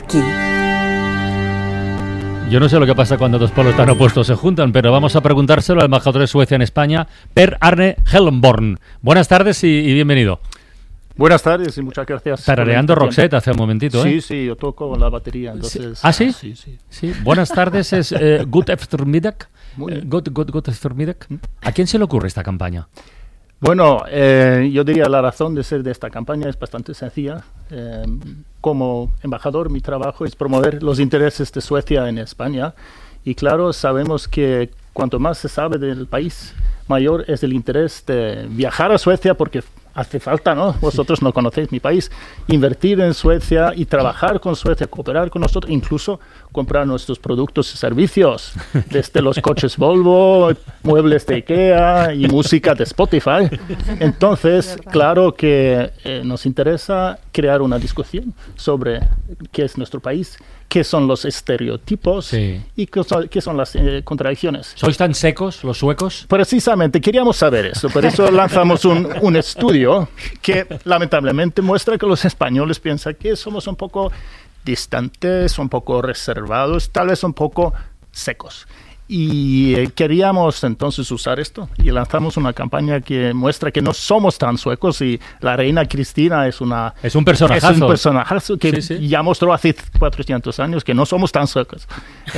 aquí. Yo no sé lo que pasa cuando dos polos tan opuestos se juntan, pero vamos a preguntárselo al embajador de Suecia en España, Per Arne Hellenborn. Buenas tardes y bienvenido. Buenas tardes y muchas gracias. Tarareando Roxette hace un momentito, ¿eh? Sí, yo toco la batería, entonces... ¿Ah, sí? Sí. Buenas tardes es Good Eftermiddag. Good Eftermiddag. ¿A quién se le ocurre esta campaña? Bueno, yo diría la razón de ser de esta campaña es bastante sencilla. Como embajador, mi trabajo es promover los intereses de Suecia en España. Y claro, sabemos que cuanto más se sabe del país, mayor es el interés de viajar a Suecia porque hace falta, ¿no? Vosotros no conocéis mi país. Invertir en Suecia y trabajar con Suecia, cooperar con nosotros, incluso comprar nuestros productos y servicios, desde los coches Volvo, muebles de IKEA y música de Spotify. Entonces, claro que nos interesa crear una discusión sobre qué es nuestro país, qué son los estereotipos y qué son las contradicciones. ¿Sois tan secos los suecos? Precisamente, queríamos saber eso. Por eso lanzamos un estudio que lamentablemente muestra que los españoles piensan que somos un poco distantes, un poco reservados, tal vez un poco secos. Y queríamos entonces usar esto y lanzamos una campaña que muestra que no somos tan suecos y la reina Cristina es un personajazo. Es un personajazo que ya mostró hace 400 años que no somos tan suecos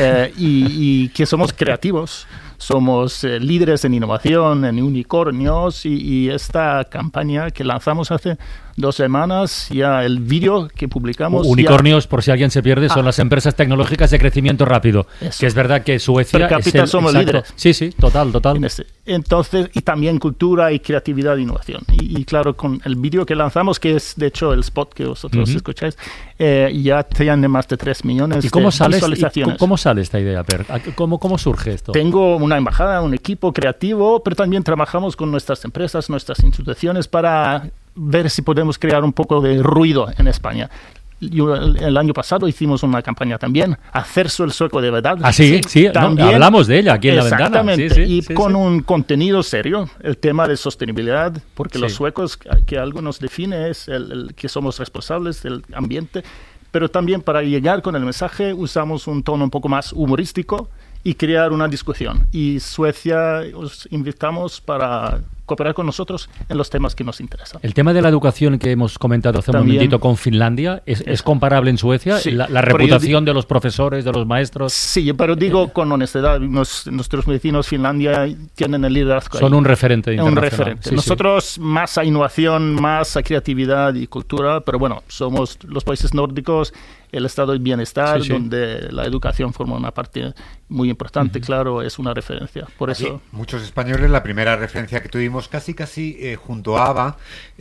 y que somos creativos. Somos líderes en innovación, en unicornios y esta campaña que lanzamos hace 2 semanas, ya el vídeo que publicamos... Unicornios, por si alguien se pierde, son las empresas tecnológicas de crecimiento rápido. Eso. Que es verdad que Suecia... Per cápita somos líderes. Sí, total. Entonces, y también cultura y creatividad e innovación. Y claro, con el vídeo que lanzamos, que es de hecho el spot que vosotros escucháis, ya tiene más de 3 millones de visualizaciones. ¿Cómo sale esta idea, Per? ¿Cómo surge esto? Tengo una embajada, un equipo creativo, pero también trabajamos con nuestras empresas, nuestras instituciones para ver si podemos crear un poco de ruido en España. El año pasado hicimos una campaña también, Hacerse el sueco de verdad. Ah, sí, también, hablamos de ella aquí en La Ventana. Exactamente, con un contenido serio, el tema de sostenibilidad, porque los suecos, que algo nos define es el que somos responsables del ambiente, pero también para llegar con el mensaje usamos un tono un poco más humorístico y crear una discusión. Y Suecia os invitamos para cooperar con nosotros en los temas que nos interesan. El tema de la educación que hemos comentado hace un momentito con Finlandia, ¿es comparable en Suecia? Sí, la reputación de los profesores, de los maestros. Sí, pero digo con honestidad, nuestros vecinos Finlandia tienen el liderazgo. Son un referente internacional. Un referente. Nosotros más a innovación, más a creatividad y cultura, pero bueno, somos los países nórdicos, el estado de bienestar, donde la educación forma una parte muy importante, claro, es una referencia. Por eso... Sí, muchos españoles, la primera referencia que tuvimos casi junto a ABBA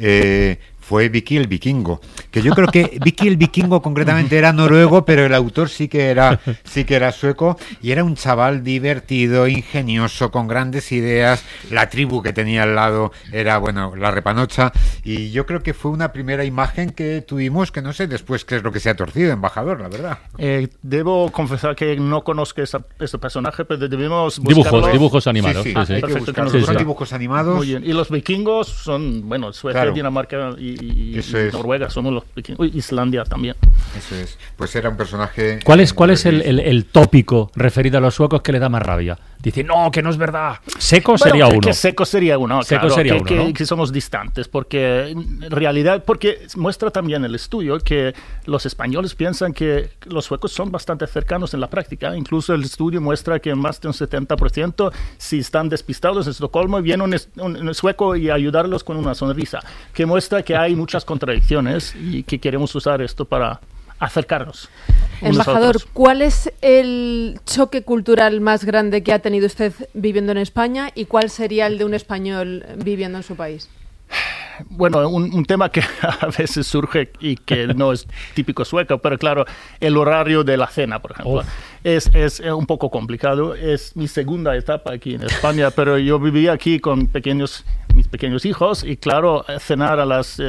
fue Vicky el Vikingo, que yo creo que Vicky el Vikingo concretamente era noruego, pero el autor sí que era sueco, y era un chaval divertido, ingenioso, con grandes ideas. La tribu que tenía al lado era, la repanocha, y yo creo que fue una primera imagen que tuvimos, que no sé después qué es lo que se ha torcido, embajador, la verdad. Debo confesar que no conozco ese personaje, pero debemos buscarlo. Dibujos animados. Sí. Hay que buscar dibujos animados. Muy bien. Y los vikingos son, Suecia, Dinamarca y Noruega, somos los vikingos. Islandia también. Eso es. Pues era un personaje... ¿Cuál es el tópico referido a los suecos que le da más rabia? Dice, no, que no es verdad. Seco sería uno. Que seco sería uno, seco sería uno, ¿no? Que somos distantes, porque en realidad, porque muestra también el estudio que los españoles piensan que los suecos son bastante cercanos en la práctica. Incluso el estudio muestra que más de un 70%, si están despistados en Estocolmo, viene un sueco y ayudarlos con una sonrisa, que muestra que hay muchas contradicciones y que queremos usar esto para acercarnos. Embajador, ¿cuál es el choque cultural más grande que ha tenido usted viviendo en España y cuál sería el de un español viviendo en su país? Bueno, un tema que a veces surge y que no es típico sueco, pero claro, el horario de la cena, por ejemplo, es un poco complicado. Es mi segunda etapa aquí en España, pero yo vivía aquí con mis pequeños hijos y claro, cenar a las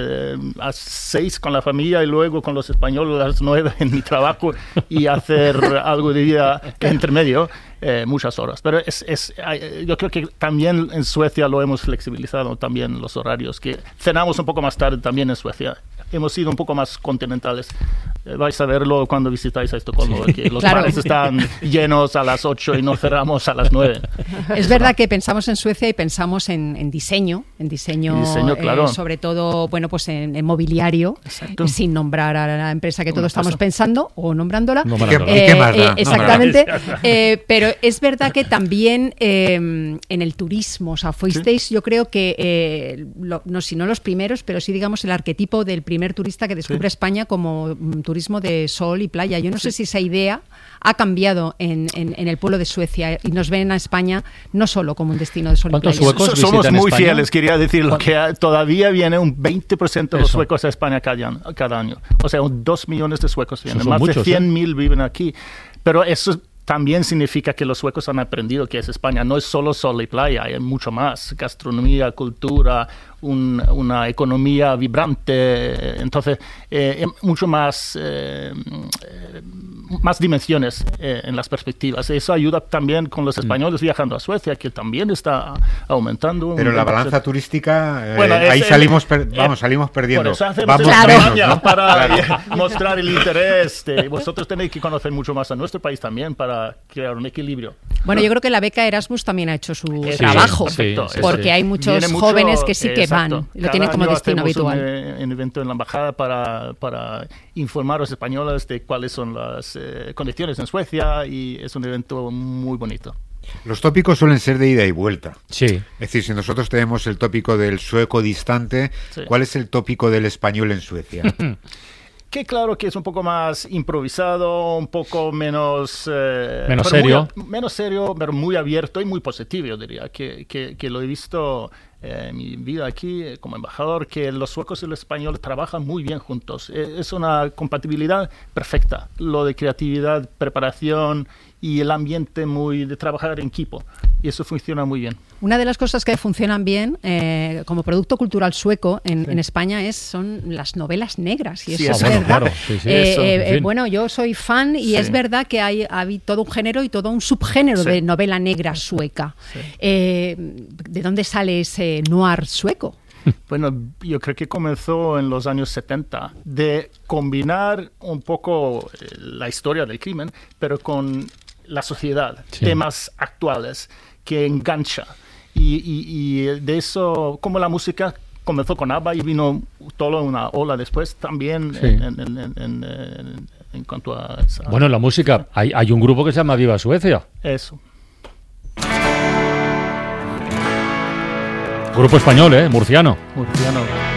6 con la familia y luego con los españoles a las 9 en mi trabajo y hacer algo de vida entre medio. Muchas horas, pero yo creo que también en Suecia lo hemos flexibilizado también los horarios, que cenamos un poco más tarde también en Suecia. hemos sido un poco más continentales. Vais a verlo cuando visitáis a Estocolmo, que los Claro. bares están llenos a las 8 y no cerramos a las 9. Es verdad que pensamos en Suecia y pensamos en diseño, claro. sobre todo, bueno, pues en mobiliario, Exacto. sin nombrar a la empresa que todos estamos pensando o nombrándola. Nombrándola. ¿Y qué más da? Exactamente. Pero es verdad que también en el turismo, o sea, fuisteis, yo creo que, no, si no los primeros, pero sí, digamos, el arquetipo del primer turista que descubre España como turismo de sol y playa. Yo no sé si esa idea ha cambiado en el pueblo de Suecia y nos ven a España no solo como un destino de sol y ¿Cuántos playa. suecos Somos visitan muy España? fieles, quería decirlo, que todavía viene un 20% de los Eso. suecos a España cada año. O sea, 2 millones de suecos vienen, son más muchos, de 100.000 viven aquí. Pero eso también significa que los suecos han aprendido que es España. No es solo sol y playa, hay mucho más. Gastronomía, cultura, una economía vibrante. Entonces, mucho más dimensiones en las perspectivas. Eso ayuda también con los españoles viajando a Suecia, que también está aumentando. Pero la balanza turística, Bueno, ahí salimos perdiendo. Por eso hacemos Vamos esta menos, campaña, ¿no? para mostrar el interés. Vosotros tenéis que conocer mucho más a nuestro país también para crear un equilibrio. Bueno, yo creo que la beca Erasmus también ha hecho su Sí, trabajo, perfecto, sí, porque sí. hay muchos Viene mucho, jóvenes que sí que exacto. van, lo Cada tienen como año destino hacemos habitual. un evento en la embajada para informar a los españoles de cuáles son las condiciones en Suecia, y es un evento muy bonito. Los tópicos suelen ser de ida y vuelta. Sí. Es decir, si nosotros tenemos el tópico del sueco distante, Sí. ¿cuál es el tópico del español en Suecia? Que claro que es un poco más improvisado, un poco menos... Menos pero serio. Menos serio, pero muy abierto y muy positivo, yo diría. Que lo he visto en mi vida aquí como embajador, que los suecos y los españoles trabajan muy bien juntos. Es una compatibilidad perfecta. Lo de creatividad, preparación y el ambiente muy de trabajar en equipo. Y eso funciona muy bien. Una de las cosas que funcionan bien como producto cultural sueco en España son las novelas negras. Y eso Sí, es bueno, verdad. claro, sí, sí, eso, en fin. Bueno, yo soy fan y Sí. es verdad que hay todo un género y todo un subgénero Sí. de novela negra sueca. ¿De dónde sale ese noir sueco? Bueno, yo creo que comenzó en los años 70 de combinar un poco la historia del crimen, pero con la sociedad, Sí. temas actuales que engancha. Y de eso, como la música comenzó con ABBA y vino toda una ola después también Sí. en cuanto a esa, Bueno, en la música hay un grupo que se llama Viva Suecia. eso. Grupo español, murciano. Murciano.